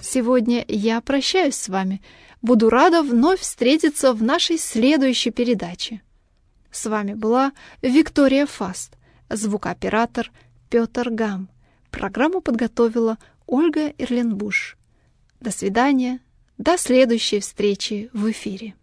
сегодня я прощаюсь с вами. Буду рада вновь встретиться в нашей следующей передаче. С вами была Виктория Фаст, звукооператор Петр Гам. Программу подготовила Ольга Эрленбуш. До свидания, до следующей встречи в эфире.